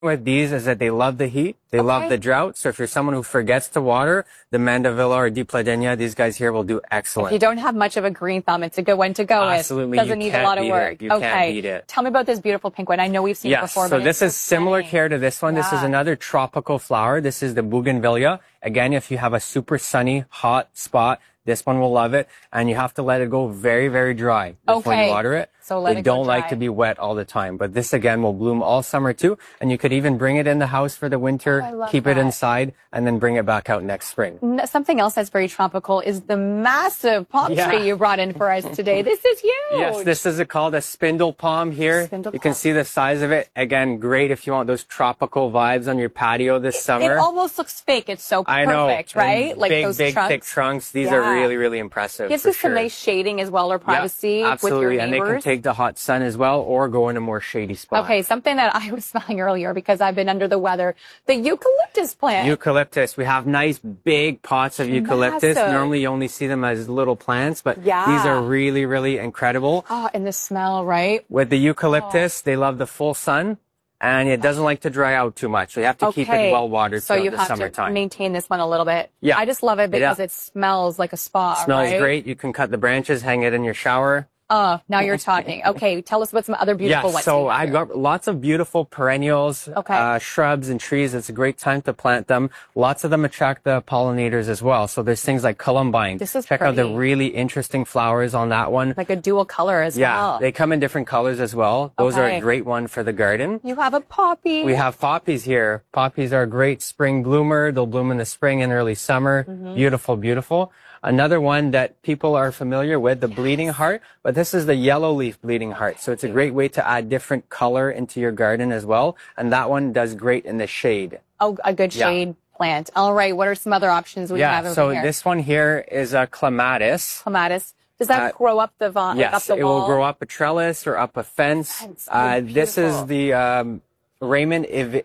with these is that they love the heat, they love the drought. So if you're someone who forgets to water, the Mandevilla or Dipladenia, these guys here will do excellent. If you don't have much of a green thumb, it's a good one to go with. Absolutely. Doesn't need a lot of work. You can't beat it. Tell me about this beautiful pink one. I know we've seen it before. So but this is similar care to this one. This is another tropical flower. This is the bougainvillea. Again, if you have a super sunny, hot spot, this one will love it. And you have to let it go very, very dry before you water it. So let they it go don't dry. like to be wet all the time. But this, again, will bloom all summer too. And you could even bring it in the house for the winter, keep it inside, and then bring it back out next spring. Something else that's very tropical is the massive palm tree you brought in for us today. This is huge. Yes, this is called a spindle palm here. You can see the size of it. Again, great if you want those tropical vibes on your patio this summer. It almost looks fake. It's so perfect, right? Like big, thick trunks. These are really, really impressive. Gives us some nice shading as well, or privacy with your neighbors. And they can take the hot sun as well, or go in a more shady spot. Okay, something that I was smelling earlier because I've been under the weather, the eucalyptus plant. Eucalyptus. We have nice big pots of eucalyptus. Normally you only see them as little plants, but these are really, really incredible. Oh, and the smell, right? With the eucalyptus, they love the full sun. And it doesn't like to dry out too much. So you have to keep it well watered throughout the summertime. So you have to maintain this one a little bit. Yeah. I just love it because it smells like a spa, Smells great. You can cut the branches, hang it in your shower. Oh, now you're talking. Okay, tell us about some other beautiful ones. So I got lots of beautiful perennials, shrubs and trees. It's a great time to plant them. Lots of them attract the pollinators as well. So there's things like columbine. Check out the really interesting flowers on that one. Like a dual color as well. Yeah, they come in different colors as well. Those are a great one for the garden. You have a poppy. We have poppies here. Poppies are a great spring bloomer. They'll bloom in the spring and early summer. Beautiful, beautiful. Another one that people are familiar with, the bleeding heart, but this is the yellow leaf bleeding heart. So it's a great way to add different color into your garden as well. And that one does great in the shade. Oh, a good shade plant. All right. What are some other options we have over here? So this one here is a clematis. Clematis. Does that grow up the vine? Yes, up the wall? It will grow up a trellis or up a fence. This is the Raymond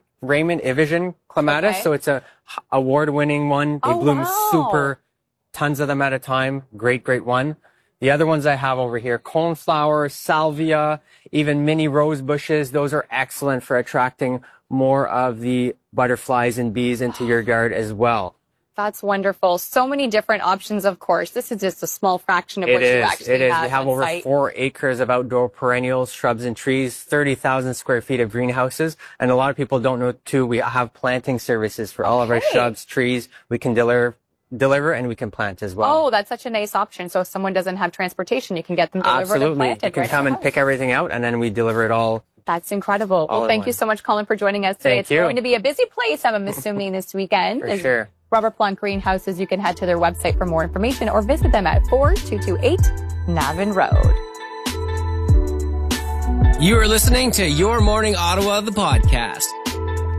Evision clematis. So it's a award-winning one. They bloom tons of them at a time. Great, great one. The other ones I have over here, coneflower, salvia, even mini rose bushes. Those are excellent for attracting more of the butterflies and bees into your yard as well. That's wonderful. So many different options, of course. This is just a small fraction of what you actually have. We have over 4 acres of outdoor perennials, shrubs, and trees, 30,000 square feet of greenhouses. And a lot of people don't know, too, we have planting services for all of our shrubs, trees. We can deliver and we can plant as well. Oh, that's such a nice option. So if someone doesn't have transportation, you can get them delivered and planted. You can come and pick everything out, and then we deliver it all. That's incredible. Well, thank you so much, Colin, for joining us today. It's going to be a busy place, I'm assuming, this weekend. For sure. Robert Plante Greenhouses. You can head to their website for more information or visit them at 4228 Navan Road. You are listening to Your Morning Ottawa, the podcast.